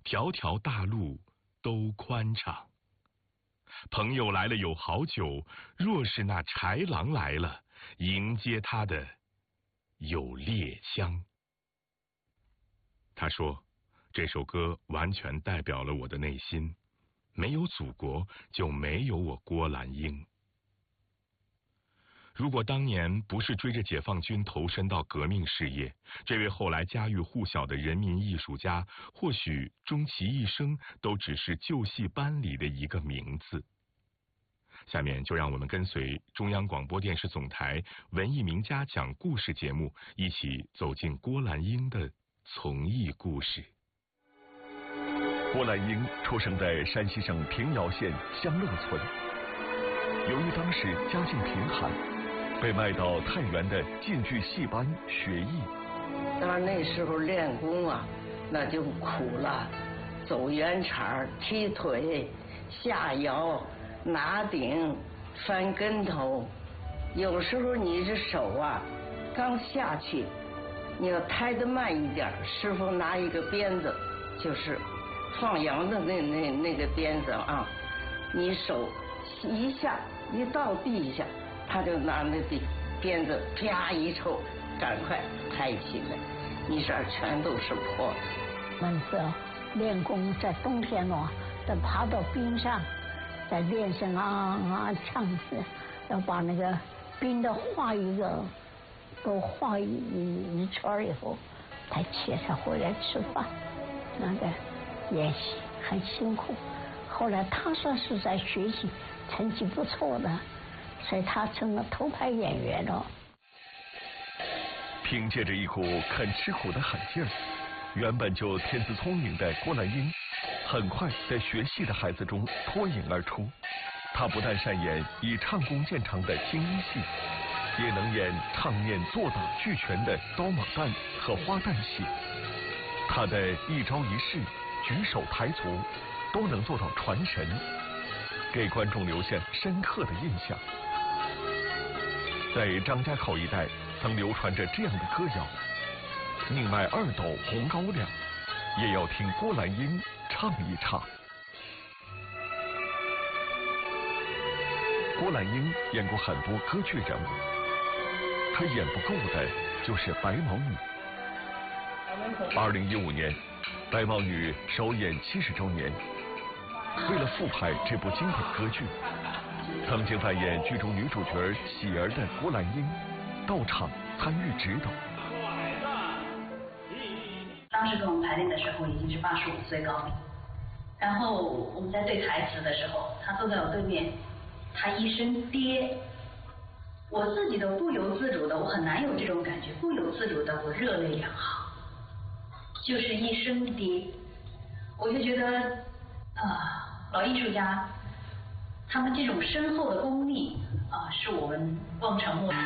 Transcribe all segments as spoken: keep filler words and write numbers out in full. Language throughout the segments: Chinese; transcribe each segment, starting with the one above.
条条大路都宽敞。朋友来了有好酒，若是那豺狼来了，迎接他的有猎枪。他说，这首歌完全代表了我的内心，没有祖国，就没有我郭兰英。如果当年不是追着解放军投身到革命事业，这位后来家喻户晓的人民艺术家，或许终其一生都只是旧戏班里的一个名字。下面就让我们跟随中央广播电视总台文艺名家讲故事节目，一起走进郭兰英的从艺故事。 郭兰英出生在山西省平遥县香乐村，由于当时家境贫寒，被卖到太原的晋剧戏班学艺。 当然那时候练功啊，那就苦了，走圆场、踢腿、下摇、拿顶、翻跟头。有时候你这手啊，刚下去，你要抬得慢一点，师傅拿一个鞭子，就是放羊的那那那个鞭子啊，你手一下一到地下，他就拿那地鞭子啪一抽，赶快抬起来，你这儿全都是破的。 我们是练功，在冬天呢，再爬到冰上，再练声啊啊唱词，要把那个冰的画一个，都画一一圈以后，才切才回来吃饭。那个演戏很辛苦，后来他算是在学习成绩不错的，所以他成了头牌演员了。 凭借着一股肯吃苦的狠劲儿，原本就天资聪明的郭兰英，很快在学戏的孩子中脱颖而出。他不但善演以唱功见长的精英戏，也能演唱念做打俱全的刀马旦和花旦戏。他的一招一式、举手抬足，都能做到传神，给观众留下深刻的印象。在张家口一带，曾流传着这样的歌谣：宁卖二斗红高粱，也要听郭兰英唱一唱。郭兰英演过很多歌剧人物，可演不够的就是白毛女。二零一五年，白毛女首演七十周年。为了复排这部经典歌剧，曾经扮演剧中女主角喜儿的郭兰英到场参与指导。 当时跟我们排练的时候已经是八十五岁高龄，然后我们在对台词的时候，他坐在我对面，他一声爹，我自己都不由自主的，我很难有这种感觉，不由自主的我热泪两行，就是一声爹，我就觉得啊，老艺术家他们这种深厚的功力啊，是我们望尘莫及。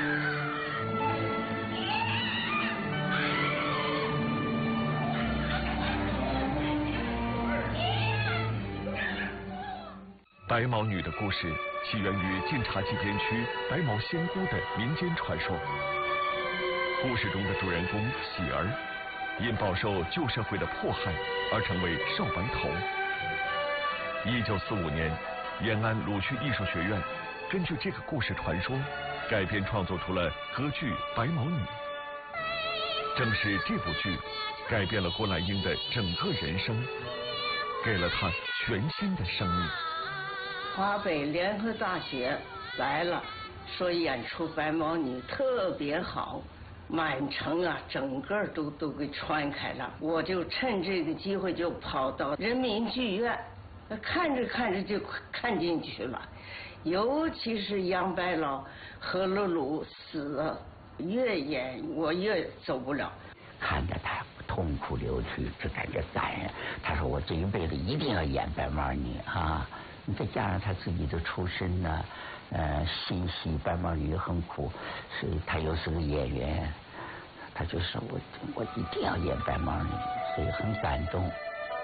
白毛女的故事起源于晋察冀边区白毛仙姑的民间传说。故事中的主人公喜儿，因饱受旧社会的迫害而成为少白头。一九四五年，延安鲁迅艺术学院根据这个故事传说，改编创作出了歌剧《白毛女》。正是这部剧改变了郭兰英的整个人生，给了她全新的生命。 华北联合大学来了，说演出白毛女特别好，满城啊，整个都都给传开了。我就趁这个机会就跑到人民剧院，看着看着就看进去了。尤其是杨白劳、何露露死了，越演我越走不了。 看着他痛哭流涕，只感觉感人。他说我这一辈子一定要演白毛女啊！再加上他自己的出身呢，呃，心系白毛女很苦，所以他又是个演员，他就说我我一定要演白毛女，所以很感动。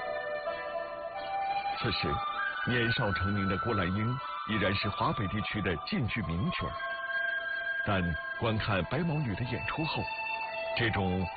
此时，年少成名的郭兰英依然是华北地区的晋剧名角，但观看白毛女的演出后，这种